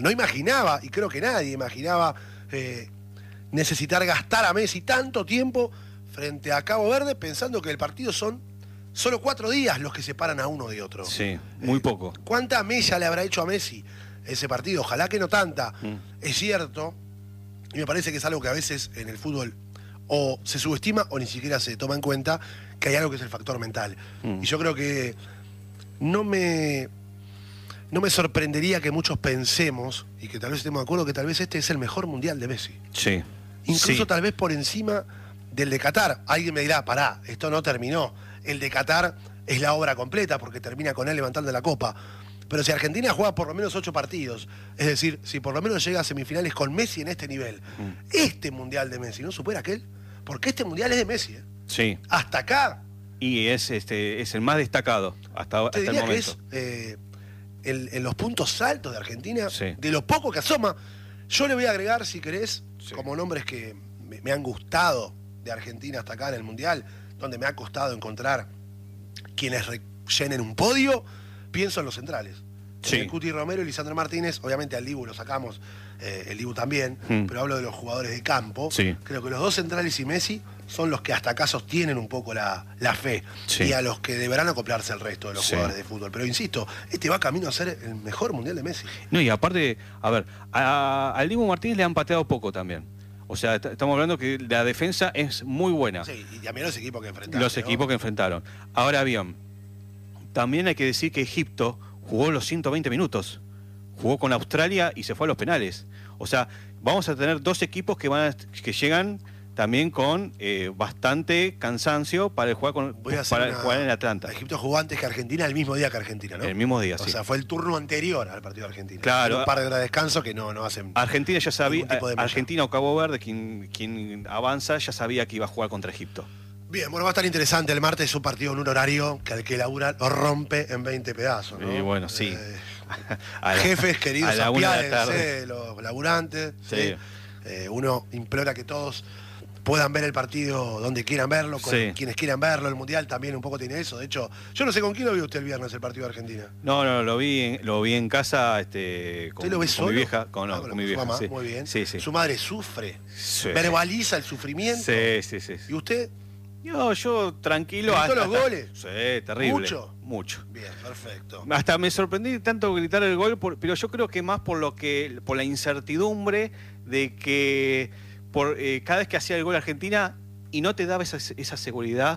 no imaginaba, y creo que nadie imaginaba, necesitar gastar a Messi tanto tiempo frente a Cabo Verde, pensando que el partido son solo 4 días los que separan a uno de otro. Sí, muy poco. ¿Cuánta mella le habrá hecho a Messi ese partido? Ojalá que no tanta. Es cierto, y me parece que es algo que a veces en el fútbol o se subestima o ni siquiera se toma en cuenta, que hay algo que es el factor mental. Y yo creo que no me sorprendería que muchos pensemos, y que tal vez estemos de acuerdo, que tal vez este es el mejor mundial de Messi. Sí. Incluso tal vez por encima del de Qatar. Alguien me dirá, pará, esto no terminó. El de Qatar es la obra completa porque termina con él levantando la copa. Pero si Argentina juega por lo menos 8 partidos, es decir, si por lo menos llega a semifinales con Messi en este nivel, este mundial de Messi no supera aquel, porque este mundial es de Messi. Sí. Hasta acá. Y es el más destacado hasta el momento. Que es en los puntos altos de Argentina, Sí. de lo poco que asoma. Yo le voy a agregar, si querés, como nombres que me han gustado de Argentina hasta acá en el mundial, donde me ha costado encontrar quienes rellenen un podio. Pienso en los centrales. Sí. Cuti Romero y Lisandro Martínez. Obviamente al Dibu lo sacamos, el Dibu también, pero hablo de los jugadores de campo. Sí. Creo que los dos centrales y Messi son los que hasta acá sostienen un poco la fe, Sí. y a los que deberán acoplarse el resto de los jugadores de fútbol. Pero insisto, este va camino a ser el mejor mundial de Messi. No, y aparte, a ver, al Dibu Martínez le han pateado poco también. O sea, estamos hablando que la defensa es muy buena. Sí, y también los equipos que enfrentaron. Los equipos que enfrentaron. Ahora bien, también hay que decir que Egipto jugó los 120 minutos. Jugó con Australia y se fue a los penales. O sea, vamos a tener 2 equipos que llegan también con bastante cansancio para jugar en Atlanta. Egipto jugó antes que Argentina, el mismo día que Argentina, ¿no? El mismo día, sí. O sea, fue el turno anterior al partido de Argentina. Claro. Un par de horas de descanso que no hacen. Argentina ya sabía, tipo de Argentina o Cabo Verde, quien avanza, ya sabía que iba a jugar contra Egipto. Bien, bueno, va a estar interesante. El martes es un partido en un horario que al que labura lo rompe en 20 pedazos, ¿no? Y bueno, sí. Jefes queridos, a la 1 de la tarde. apiádense, los laburantes. Sí. Uno implora que todos puedan ver el partido donde quieran verlo, con quienes quieran verlo. El Mundial también un poco tiene eso. De hecho, yo no sé con quién lo vio usted el viernes, el partido de Argentina. No, lo vi en casa con, lo ve con solo? mi vieja. Con mi vieja, mamá, sí. muy bien. Sí, sí. Su madre sufre, Sí. verbaliza el sufrimiento. Sí. ¿Y usted? Yo tranquilo. ¿Gritó los goles? Sí, terrible. Mucho. Bien, perfecto. Hasta me sorprendí tanto gritar el gol, pero yo creo que más por la incertidumbre de que cada vez que hacía el gol Argentina y no te daba esa seguridad.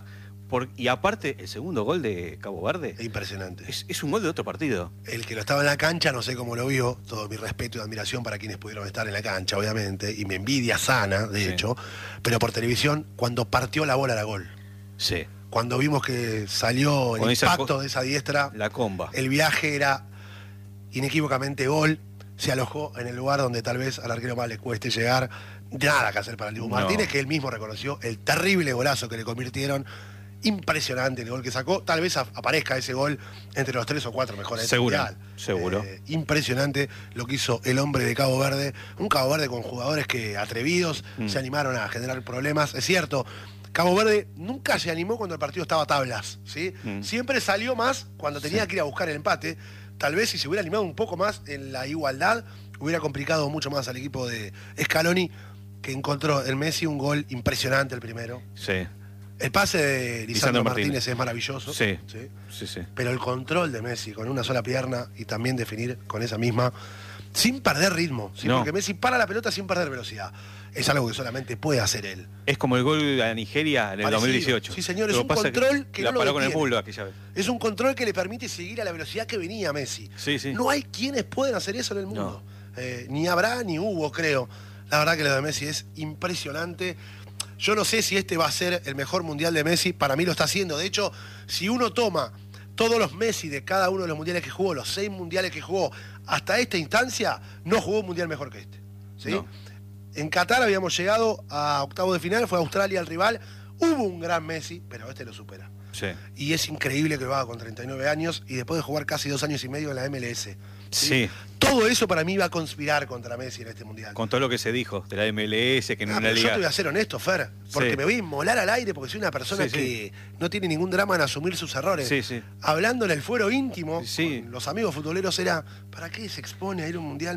Y aparte, el segundo gol de Cabo Verde Es impresionante. es un gol de otro partido. El que lo estaba en la cancha, no sé cómo lo vio. Todo mi respeto y admiración para quienes pudieron estar en la cancha, obviamente. Y mi envidia sana, de hecho. Pero por televisión, cuando partió la bola era gol. Sí. Cuando vimos que salió el impacto de esa diestra, la comba. el viaje era inequívocamente gol. Se alojó en el lugar donde tal vez al arquero más le cueste llegar. Nada que hacer para el Dibu Martínez, que él mismo reconoció el terrible golazo que le convirtieron. Impresionante el gol que sacó. Tal vez aparezca ese gol entre los 3 o 4 mejores del mundial. Seguro. Impresionante lo que hizo el hombre de Cabo Verde. Un Cabo Verde con jugadores que atrevidos se animaron a generar problemas. Es cierto, Cabo Verde nunca se animó cuando el partido estaba a tablas, ¿sí? Siempre salió más cuando tenía que ir a buscar el empate. Tal vez si se hubiera animado un poco más en la igualdad, hubiera complicado mucho más al equipo de Scaloni, que encontró en Messi un gol impresionante el primero. Sí. El pase de Lisandro Martínez es maravilloso. Sí. Pero el control de Messi con una sola pierna y también definir con esa misma, sin perder ritmo. ¿Sí? No. Porque Messi para la pelota sin perder velocidad. Es algo que solamente puede hacer él. Es como el gol a Nigeria en el 2018. Sí, señor, es un control que no lo paró con el detiene. muslo aquella vez. Es un control que le permite seguir a la velocidad que venía Messi. Sí. No hay quienes pueden hacer eso en el mundo. Ni habrá ni hubo, creo. La verdad que lo de Messi es impresionante. Yo no sé si este va a ser el mejor mundial de Messi. Para mí lo está haciendo. De hecho, si uno toma todos los Messi de cada uno de los mundiales que jugó, los 6 mundiales que jugó, hasta esta instancia, no jugó un mundial mejor que este. ¿Sí? No. En Qatar habíamos llegado a octavos de final, fue Australia el rival. Hubo un gran Messi, pero este lo supera. Sí. Y es increíble que lo haga con 39 años y después de jugar casi 2 años y medio en la MLS. Sí. Todo eso para mí va a conspirar contra Messi en este mundial. Con todo lo que se dijo de la MLS, que no es una Pero yo liga. te voy a ser honesto, Fer, porque me voy a inmolar al aire porque soy una persona que no tiene ningún drama en asumir sus errores. Sí. Hablando en el fuero íntimo, con los amigos futboleros era, ¿para qué se expone a ir a un mundial